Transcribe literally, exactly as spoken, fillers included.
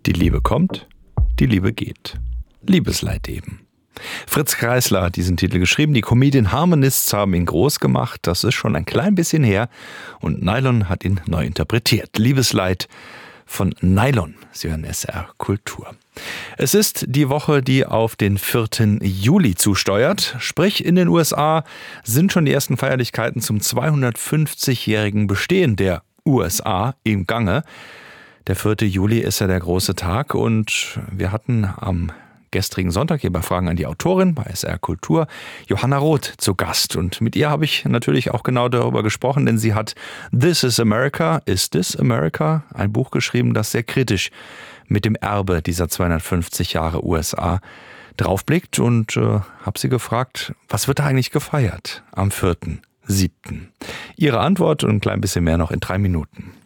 Die Liebe kommt, die Liebe geht. Liebesleid eben. Fritz Kreisler hat diesen Titel geschrieben. Die Comedian Harmonists haben ihn groß gemacht. Das ist schon ein klein bisschen her. Und Nylon hat ihn neu interpretiert. Liebesleid von Nylon. Sie hören S R Kultur. Es ist die Woche, die auf den vierten Juli zusteuert. Sprich, in den U S A sind schon die ersten Feierlichkeiten zum zweihundertfünfzigjährigen Bestehen der U S A im Gange. Der vierte Juli ist ja der große Tag und wir hatten am gestrigen Sonntag hier bei Fragen an die Autorin bei S R Kultur Johanna Roth zu Gast. Und mit ihr habe ich natürlich auch genau darüber gesprochen, denn sie hat This is America, Is This America? Ein Buch geschrieben, das sehr kritisch mit dem Erbe dieser zweihundertfünfzig Jahre U S A draufblickt. Und äh, habe sie gefragt, was wird da eigentlich gefeiert am vierten siebten? Ihre Antwort und ein klein bisschen mehr noch in drei Minuten.